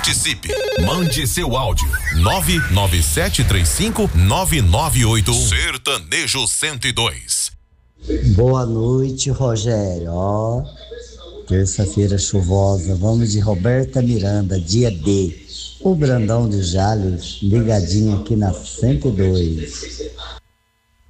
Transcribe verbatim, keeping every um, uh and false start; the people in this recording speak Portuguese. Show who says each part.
Speaker 1: Participe. Mande seu áudio. nove nove sete três cinco nove nove oito um. Sertanejo cento e dois.
Speaker 2: Boa noite, Rogério. Ó, terça-feira chuvosa. Vamos de Roberta Miranda, dia D. O Brandão de Jales, ligadinho aqui na cento e dois.